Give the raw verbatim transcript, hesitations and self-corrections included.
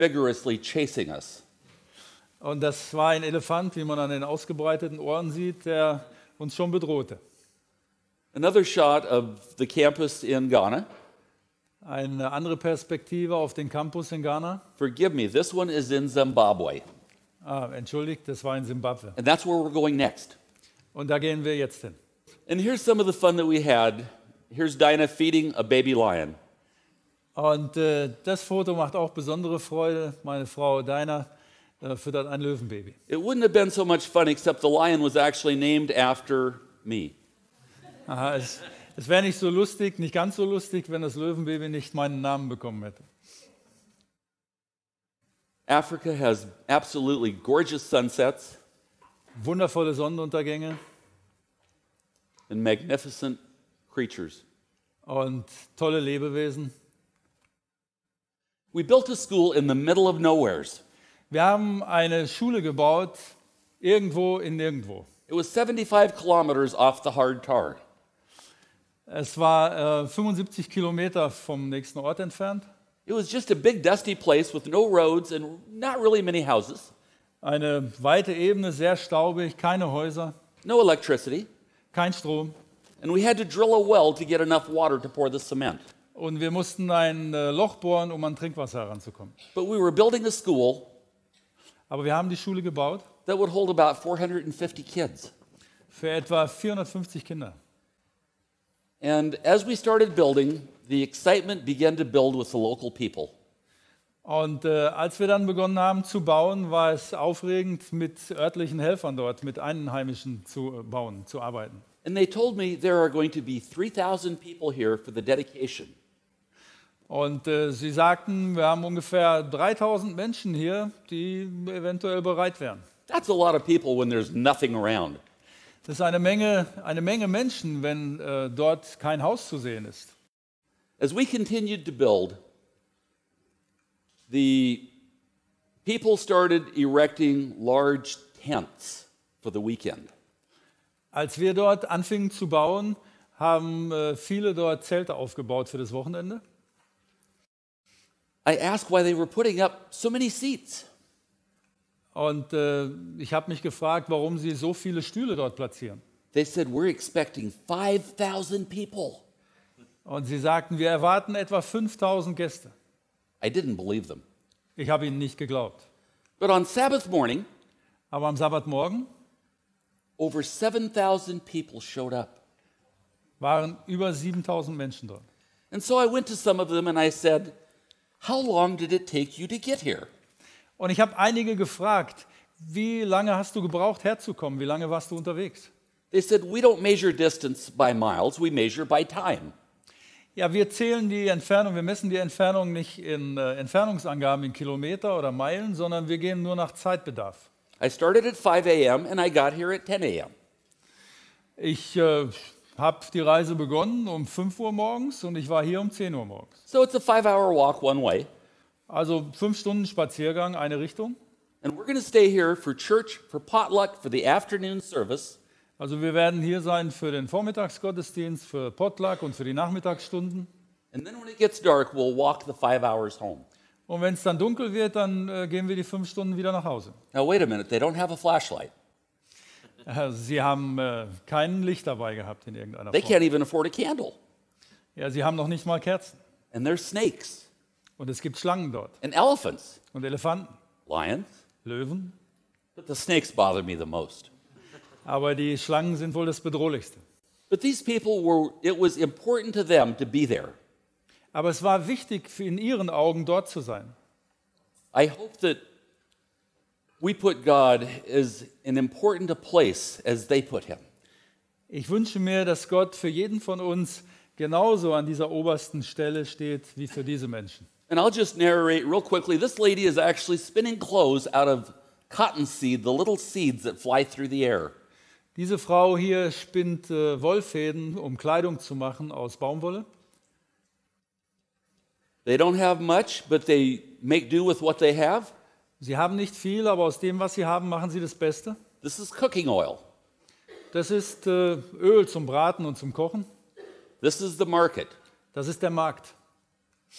vigorously chasing us. Und das war ein Elefant, wie man an den ausgebreiteten Ohren sieht, der uns schon bedrohte. Another shot of the campus in Ghana. Eine andere Perspektive auf den Campus in Ghana. Forgive me, this one is in Zimbabwe. Ah, entschuldigt, das war in Simbabwe. And that's where we're going next. Und da gehen wir jetzt hin. And here's some of the fun that we had. Here's Dinah feeding a baby lion. Und äh, das Foto macht auch besondere Freude. Meine Frau Dinah äh, füttert ein Löwenbaby. It wouldn't have been so much fun except the lion was actually named after me. Aha, es es wäre nicht so lustig, nicht ganz so lustig, wenn das Löwenbaby nicht meinen Namen bekommen hätte. Africa has absolutely gorgeous sunsets Wundervolle Sonnenuntergänge and magnificent creatures. und tolle Lebewesen. We built a school in the middle of nowheres. Wir haben eine Schule gebaut, irgendwo in nirgendwo. It was seventy-five kilometers off the hard tar. Es war äh, fünfundsiebzig Kilometer vom nächsten Ort entfernt. It was just a big dusty place with no roads and not really many houses, Eine weite Ebene, sehr staubig, keine Häuser, no electricity, kein Strom. and we had to drill a well to get enough water to pour the cement. Und wir mussten ein äh, Loch bohren, um an Trinkwasser heranzukommen. But we were building a school Aber wir haben die Schule gebaut that would hold about four hundred fifty kids. für etwa vierhundertfünfzig Kinder. And as we started building, the excitement began to build with the local people. Und äh, als wir dann begonnen haben zu bauen, war es aufregend, mit örtlichen Helfern dort, mit Einheimischen zu äh, bauen, zu arbeiten. And they told me there are going to be three thousand people here for the dedication. Und äh, sie sagten, wir haben ungefähr dreitausend Menschen hier, die eventuell bereit wären. That's a lot of people when there's nothing around. Das ist eine Menge, eine Menge Menschen, wenn äh, dort kein Haus zu sehen ist. As we continued to build, the people started erecting large tents for the weekend. Als wir dort anfingen zu bauen, haben äh, viele dort Zelte aufgebaut für das Wochenende. I asked why they were putting up so many seats. Und äh, ich habe mich gefragt, warum sie so viele Stühle dort platzieren. They said, we're expecting five thousand people. Und sie sagten, wir erwarten etwa fünftausend Gäste. I didn't believe them. Ich habe ihnen nicht geglaubt. But on Sabbath morning, Aber am Sabbatmorgen over seven thousand people showed up. waren über siebentausend Menschen dort. And so I went to some of them and I said, how long did it take you to get here? Und ich habe einige gefragt, wie lange hast du gebraucht, herzukommen? Wie lange warst du unterwegs? They said, we don't measure distance by miles, we measure by time. Ja, wir zählen die Entfernung, wir messen die Entfernung nicht in äh, Entfernungsangaben in Kilometer oder Meilen, sondern wir gehen nur nach Zeitbedarf. I started at five a.m. and I got here at ten a.m. Ich äh, habe die Reise begonnen um fünf Uhr morgens und ich war hier um zehn Uhr morgens. So it's a five-hour walk one way. Also fünf Stunden Spaziergang, eine Richtung. And we're going to stay here for church, for potluck, for the afternoon service. Also wir werden hier sein für den Vormittagsgottesdienst, für Potluck und für die Nachmittagsstunden. And then when it gets dark, we'll walk the five hours home. Und wenn es dann dunkel wird, dann äh, gehen wir die fünf Stunden wieder nach Hause. Now wait a minute, they don't have a flashlight. Äh, Sie haben äh, kein Licht dabei gehabt in irgendeiner They Form. can't even afford a candle. Ja, Sie haben noch nicht mal Kerzen. And there's snakes Und es gibt Schlangen dort and elephants, und Elefanten, lions. Löwen. But the snakes bother me the most. Aber die Schlangen sind wohl das Bedrohlichste. But these people were, it was important to them to be there. Aber es war wichtig für in ihren Augen dort zu sein. I hope that we put God as an important a place as they put him. Ich wünsche mir, dass Gott für jeden von uns genauso an dieser obersten Stelle steht wie für diese Menschen. And I'll just narrate real quickly. This lady is actually spinning clothes out of cottonseed, the little seeds that fly through the air. Diese Frau hier spinnt äh, Wollfäden, um Kleidung zu machen aus Baumwolle. They don't have much, but they make do with what they have. Sie haben nicht viel, aber aus dem, was sie haben, machen sie das Beste. This is cooking oil. Das ist äh, Öl zum Braten und zum Kochen. This is the market. Das ist der Markt.